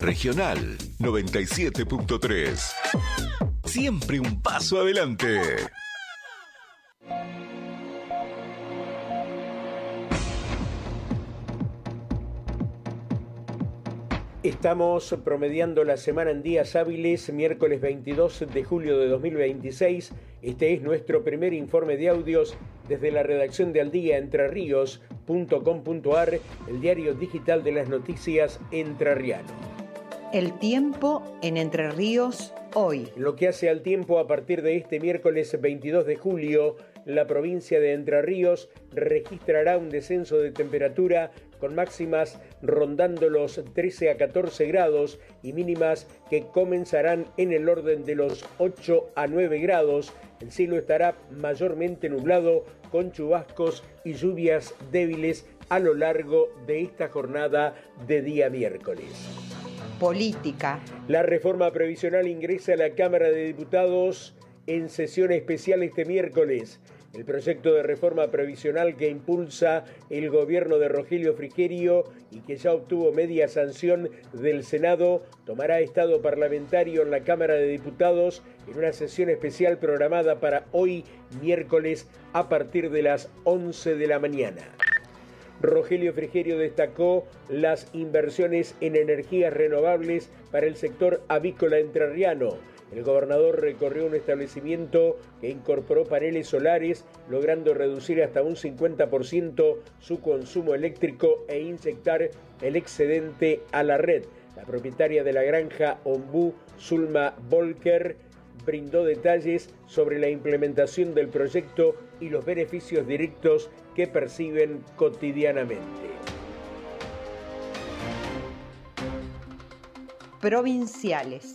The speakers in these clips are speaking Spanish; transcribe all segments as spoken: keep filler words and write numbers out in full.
Regional noventa y siete punto tres. Siempre un paso adelante. Estamos promediando la semana en días hábiles, miércoles veintidós de julio de dos mil veintiséis. Este es nuestro primer informe de audios desde la redacción de al día entre ríos punto com punto a r, el diario digital de las noticias entrerriano. El tiempo en Entre Ríos hoy. En lo que hace al tiempo, a partir de este miércoles veintidós de julio, la provincia de Entre Ríos registrará un descenso de temperatura con máximas rondando los trece a catorce grados y mínimas que comenzarán en el orden de los ocho a nueve grados. El cielo estará mayormente nublado con chubascos y lluvias débiles a lo largo de esta jornada de día miércoles. Política. La reforma previsional ingresa a la Cámara de Diputados en sesión especial este miércoles. El proyecto de reforma previsional que impulsa el gobierno de Rogelio Frigerio y que ya obtuvo media sanción del Senado tomará estado parlamentario en la Cámara de Diputados en una sesión especial programada para hoy miércoles a partir de las once de la mañana. Rogelio Frigerio destacó las inversiones en energías renovables para el sector avícola entrerriano. El gobernador recorrió un establecimiento que incorporó paneles solares, logrando reducir hasta un cincuenta por ciento su consumo eléctrico e inyectar el excedente a la red. La propietaria de la granja Ombú, Zulma Volker, brindó detalles sobre la implementación del proyecto y los beneficios directos que perciben cotidianamente. Provinciales.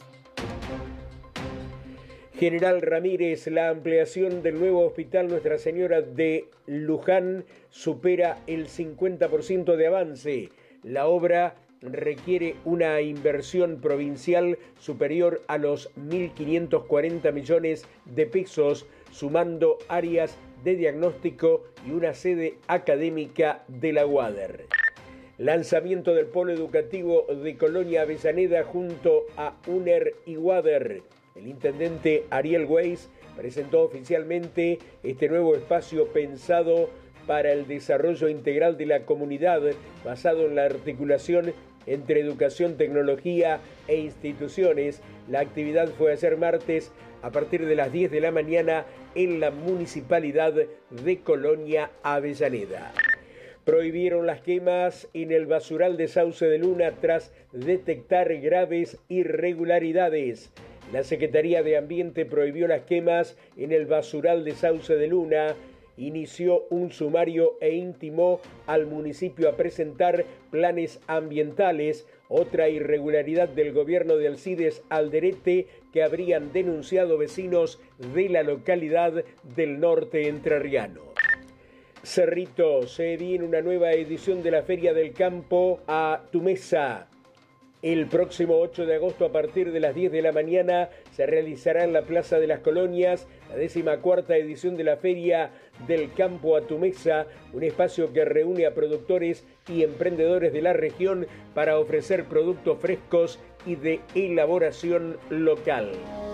General Ramírez, la ampliación del nuevo hospital Nuestra Señora de Luján supera el cincuenta por ciento de avance. La obra requiere una inversión provincial superior a los mil quinientos cuarenta millones de pesos, sumando áreas de diagnóstico y una sede académica de la UADER. Lanzamiento del polo educativo de Colonia Avellaneda junto a UNER y UADER. El intendente Ariel Weiss presentó oficialmente este nuevo espacio pensado para el desarrollo integral de la comunidad, basado en la articulación entre educación, tecnología e instituciones. La actividad fue ayer martes a partir de las diez de la mañana en la municipalidad de Colonia Avellaneda. Prohibieron las quemas en el basural de Sauce de Luna tras detectar graves irregularidades. La Secretaría de Ambiente prohibió las quemas en el basural de Sauce de Luna, inició un sumario e intimó al municipio a presentar planes ambientales. Otra irregularidad del gobierno de Alcides Alderete que habrían denunciado vecinos de la localidad del norte entrerriano. Cerrito, se viene una nueva edición de la Feria del Campo a tu mesa. El próximo ocho de agosto a partir de las diez de la mañana se realizará en la Plaza de las Colonias la décima cuarta edición de la Feria del Campo a tu Mesa, un espacio que reúne a productores y emprendedores de la región para ofrecer productos frescos y de elaboración local.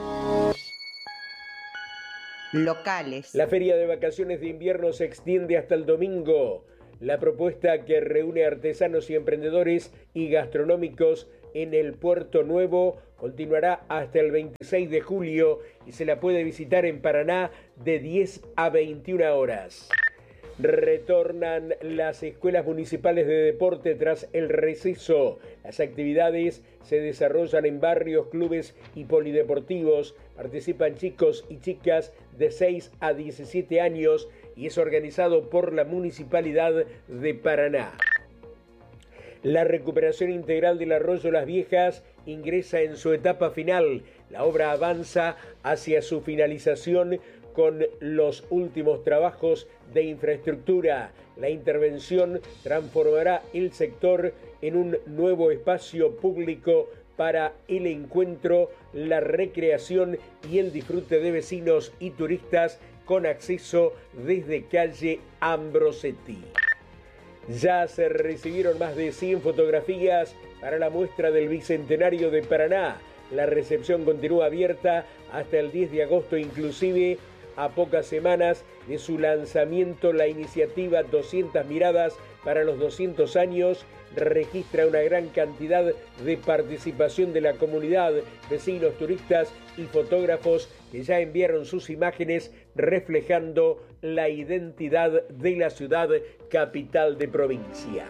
Locales. La Feria de Vacaciones de Invierno se extiende hasta el domingo. La propuesta que reúne artesanos y emprendedores y gastronómicos en el Puerto Nuevo continuará hasta el veintiséis de julio y se la puede visitar en Paraná de diez a veintiuna horas. Retornan las escuelas municipales de deporte tras el receso. Las actividades se desarrollan en barrios, clubes y polideportivos. Participan chicos y chicas de seis a diecisiete años y es organizado por la Municipalidad de Paraná. La recuperación integral del Arroyo Las Viejas ingresa en su etapa final. La obra avanza hacia su finalización con los últimos trabajos de infraestructura. La intervención transformará el sector en un nuevo espacio público para el encuentro, la recreación y el disfrute de vecinos y turistas con acceso desde calle Ambrosetti. Ya se recibieron más de cien fotografías para la muestra del Bicentenario de Paraná. La recepción continúa abierta hasta el diez de agosto, inclusive a pocas semanas de su lanzamiento. La iniciativa doscientas miradas para los doscientos años registra una gran cantidad de participación de la comunidad, vecinos, turistas y fotógrafos que ya enviaron sus imágenes reflejando la identidad de la ciudad capital de provincia.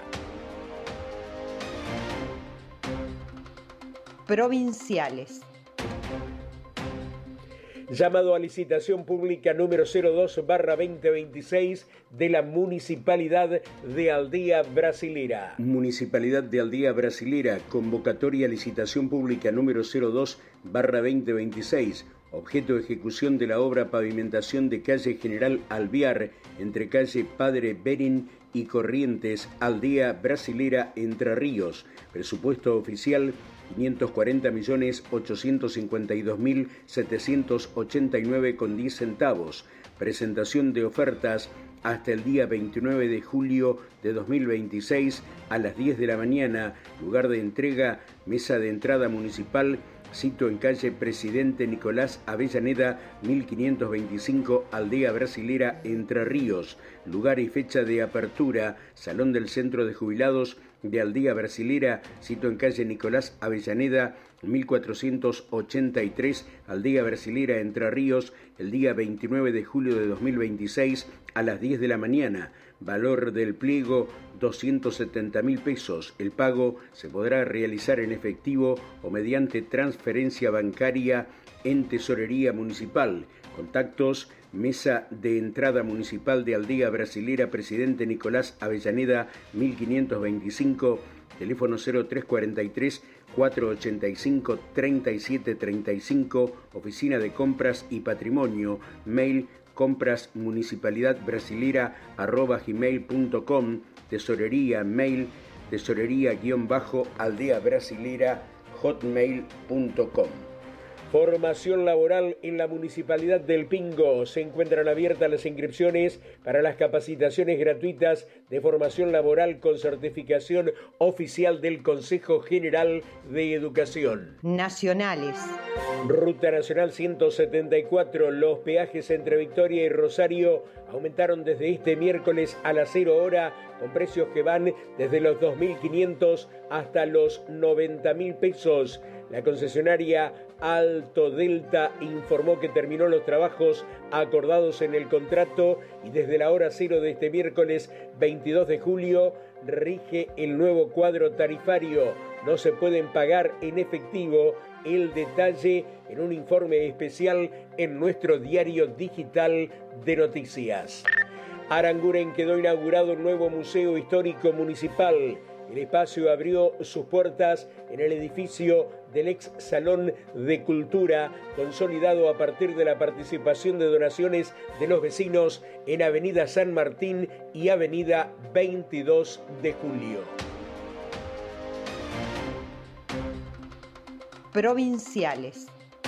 Provinciales. Llamado a licitación pública número cero dos barra veinte veintiséis de la Municipalidad de Aldea Brasilera. Municipalidad de Aldea Brasilera, convocatoria a licitación pública número cero dos barra veinte veintiséis. Objeto de ejecución de la obra pavimentación de calle General Alvear, entre calle Padre Berín y Corrientes, Aldea Brasilera, Entre Ríos. Presupuesto oficial quinientos cuarenta millones ochocientos cincuenta y dos mil setecientos ochenta y nueve con diez centavos. Presentación de ofertas hasta el día veintinueve de julio de dos mil veintiséis a las diez de la mañana. Lugar de entrega, mesa de entrada municipal. Sito en calle Presidente Nicolás Avellaneda, mil quinientos veinticinco, Aldea Brasilera, Entre Ríos. Lugar y fecha de apertura, Salón del Centro de Jubilados de Aldea Brasilera, sito en calle Nicolás Avellaneda, mil cuatrocientos ochenta y tres, Aldea Brasilera, Entre Ríos, el día veintinueve de julio de dos mil veintiséis a las diez de la mañana. Valor del pliego, doscientos setenta mil pesos. El pago se podrá realizar en efectivo o mediante transferencia bancaria en Tesorería Municipal. Contactos: Mesa de Entrada Municipal de Aldea Brasilera, Presidente Nicolás Avellaneda, mil quinientos veinticinco, teléfono cero tres cuarenta y tres, cuatrocientos ochenta y cinco, treinta y siete treinta y cinco, Oficina de Compras y Patrimonio, mail comprasmunicipalidadbrasilera arroba gmail punto com, tesorería, mail tesorería-aldea brasilera hotmail punto com. Formación laboral en la Municipalidad del Pingo. Se encuentran abiertas las inscripciones para las capacitaciones gratuitas de formación laboral con certificación oficial del Consejo General de Educación. Nacionales. Ruta Nacional ciento setenta y cuatro. Los peajes entre Victoria y Rosario aumentaron desde este miércoles a la cero hora, con precios que van desde los dos mil quinientos hasta los noventa mil pesos. La concesionaria Alto Delta informó que terminó los trabajos acordados en el contrato y desde la hora cero de este miércoles veintidós de julio rige el nuevo cuadro tarifario. No se pueden pagar en efectivo. El detalle en un informe especial en nuestro diario digital de noticias. Aranguren quedó inaugurado un nuevo Museo Histórico Municipal. El espacio abrió sus puertas en el edificio del ex Salón de Cultura, consolidado a partir de la participación de donaciones de los vecinos en Avenida San Martín y Avenida veintidós de julio. Provinciales.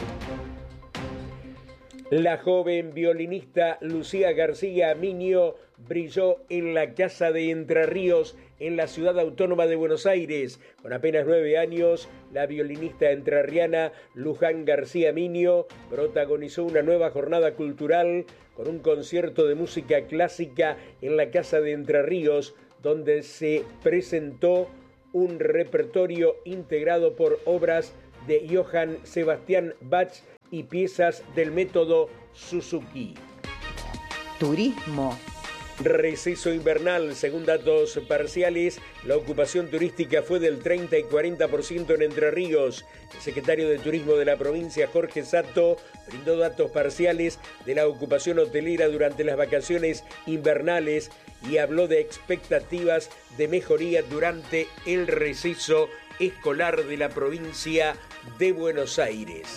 La joven violinista Lucía García Miño brilló en la Casa de Entre Ríos, en la ciudad autónoma de Buenos Aires. Con apenas nueve años, la violinista entrerriana Luján García Miño protagonizó una nueva jornada cultural con un concierto de música clásica en la Casa de Entre Ríos, donde se presentó un repertorio integrado por obras de Johann Sebastian Bach y piezas del método Suzuki. Turismo. Receso invernal. Según datos parciales, la ocupación turística fue del treinta y cuarenta por ciento en Entre Ríos. El secretario de Turismo de la provincia, Jorge Sato, brindó datos parciales de la ocupación hotelera durante las vacaciones invernales y habló de expectativas de mejoría durante el receso escolar de la provincia de Buenos Aires.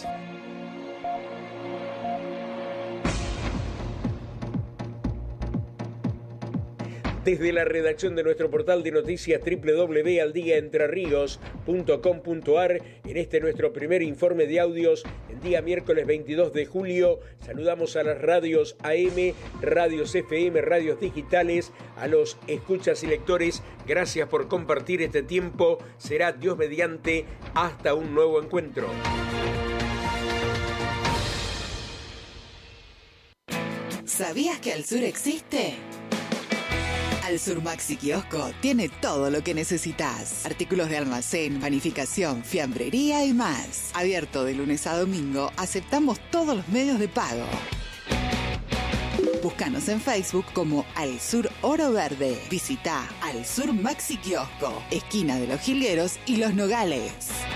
Desde la redacción de nuestro portal de noticias doble u doble u doble u punto al día entre ríos punto com punto a r, en este nuestro primer informe de audios, el día miércoles veintidós de julio, saludamos a las radios A M, radios F M, radios digitales, a los escuchas y lectores. Gracias por compartir este tiempo. Será Dios mediante hasta un nuevo encuentro. ¿Sabías que Al Sur existe? Al Sur Maxi Kiosco tiene todo lo que necesitas. Artículos de almacén, panificación, fiambrería y más. Abierto de lunes a domingo, aceptamos todos los medios de pago. Búscanos en Facebook como Al Sur Oro Verde. Visita Al Sur Maxi Kiosco, esquina de Los Jilgueros y Los Nogales.